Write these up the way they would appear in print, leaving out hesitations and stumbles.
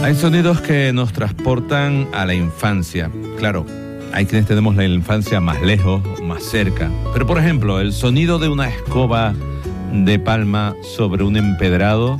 Hay sonidos que nos transportan a la infancia. Claro, hay quienes tenemos la infancia más lejos, más cerca. Pero, por ejemplo, el sonido de una escoba de palma sobre un empedrado,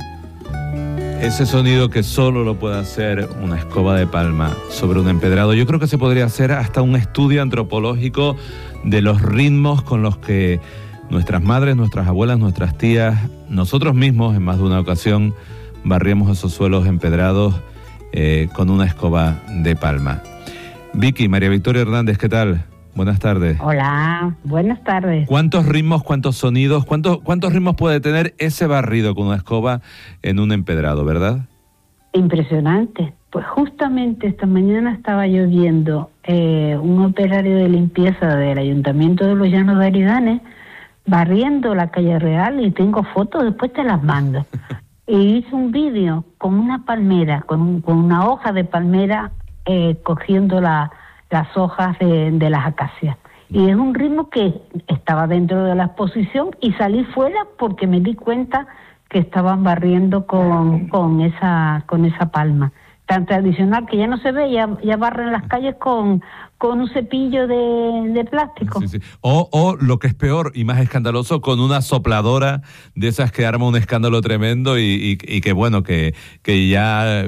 ese sonido que solo lo puede hacer una escoba de palma sobre un empedrado, yo creo que se podría hacer hasta un estudio antropológico de los ritmos con los que nuestras madres, nuestras abuelas, nuestras tías, nosotros mismos en más de una ocasión barríamos esos suelos empedrados con una escoba de palma. Vicky, María Victoria Hernández, ¿qué tal? Buenas tardes. Hola, buenas tardes. ¿Cuántos ritmos, cuántos sonidos, cuántos ritmos puede tener ese barrido con una escoba en un empedrado, verdad? Impresionante. Pues justamente esta mañana estaba yo viendo un operario de limpieza del Ayuntamiento de los Llanos de Aridane barriendo la calle Real, y tengo fotos, después te las mando. Y hizo un vídeo con una palmera, con una hoja de palmera, cogiendo las hojas de las acacias. Y es un ritmo que estaba dentro de la exposición y salí fuera porque me di cuenta que estaban barriendo con esa palma tan tradicional que ya no se ve, ya barren las calles con un cepillo de plástico. Sí, sí. O lo que es peor y más escandaloso, con una sopladora de esas que arma un escándalo tremendo y que bueno, que ya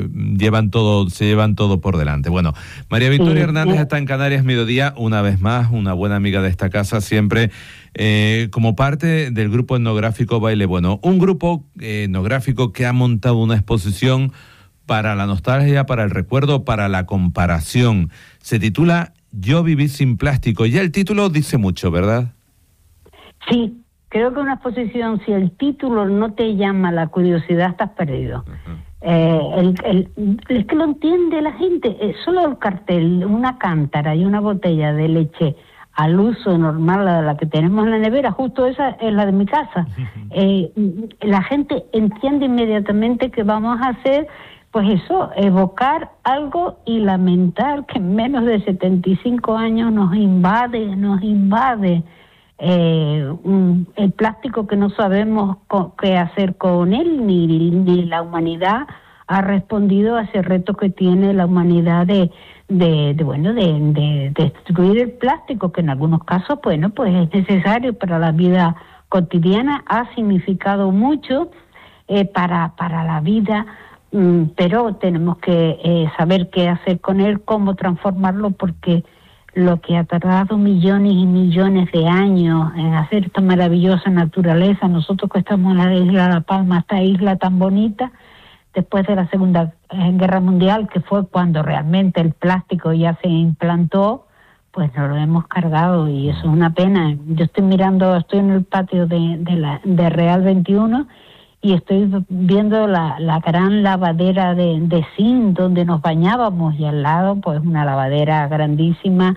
se llevan todo por delante. Bueno, María Victoria Hernández está en Canarias Mediodía, una vez más, una buena amiga de esta casa, siempre como parte del grupo etnográfico Baile Bueno, un grupo etnográfico que ha montado una exposición para la nostalgia, para el recuerdo, para la comparación. Se titula Yo viví sin plástico. Ya el título dice mucho, ¿verdad? Sí, creo que una exposición, si el título no te llama la curiosidad, estás perdido. Uh-huh. Es que lo entiende la gente. Solo el cartel, una cántara y una botella de leche al uso normal, la que tenemos en la nevera, justo esa es la de mi casa. Uh-huh. La gente entiende inmediatamente que vamos a hacer, pues eso, evocar algo y lamentar que en menos de 75 años nos invade el plástico, que no sabemos qué hacer con él, ni la humanidad ha respondido a ese reto que tiene la humanidad de destruir el plástico, que en algunos casos, bueno, pues es necesario para la vida cotidiana, ha significado mucho para la vida. Pero tenemos que saber qué hacer con él, cómo transformarlo, porque lo que ha tardado millones y millones de años en hacer esta maravillosa naturaleza, nosotros que estamos en la isla de La Palma, esta isla tan bonita, después de la Segunda Guerra Mundial, que fue cuando realmente el plástico ya se implantó, pues nos lo hemos cargado y eso es una pena. Yo estoy en el patio de Real 21 y estoy viendo la gran lavadera de zinc donde nos bañábamos, y al lado pues una lavadera grandísima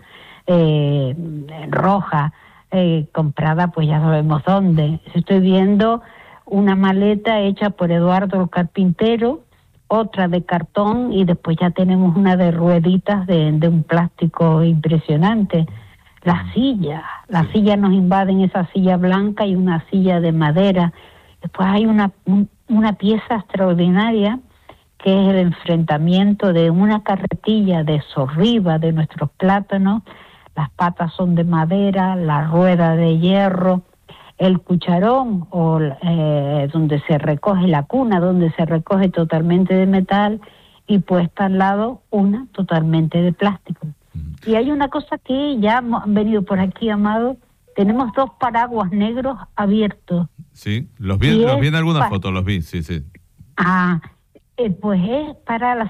roja, comprada pues ya sabemos dónde. Estoy viendo una maleta hecha por Eduardo el carpintero, otra de cartón, y después ya tenemos una de rueditas de un plástico impresionante. Las sillas nos invaden, esa silla blanca y una silla de madera. Después hay una pieza extraordinaria que es el enfrentamiento de una carretilla de Sorriba, de nuestros plátanos. Las patas son de madera, la rueda de hierro, el cucharón donde se recoge la cuna, donde se recoge totalmente de metal, y puesta al lado una totalmente de plástico. Y hay una cosa que ya han venido por aquí, Amado. Tenemos 2 paraguas negros abiertos. Sí, los vi en algunas fotos, los vi, sí. Pues es para la